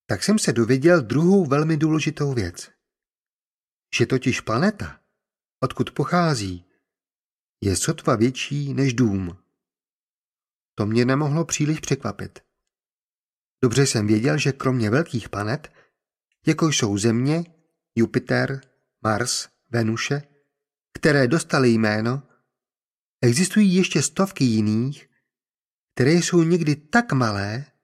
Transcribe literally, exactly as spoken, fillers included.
tak jsem se dověděl druhou velmi důležitou věc. Že totiž planeta, odkud pochází, je sotva větší než dům. To mě nemohlo příliš překvapit. Dobře jsem věděl, že kromě velkých planet, jako jsou Země, Jupiter, Mars, Venuše, které dostaly jméno, existují ještě stovky jiných, které jsou někdy tak malé,